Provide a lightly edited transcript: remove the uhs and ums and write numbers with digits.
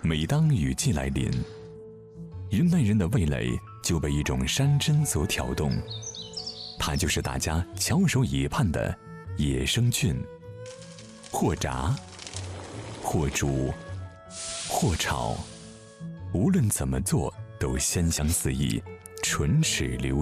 每当雨季来临，云南人的味蕾就被一种山珍所挑动，它就是大家翘首以盼的野生菌。或炸，或煮，或炒，无论怎么做都鲜香四溢，唇齿留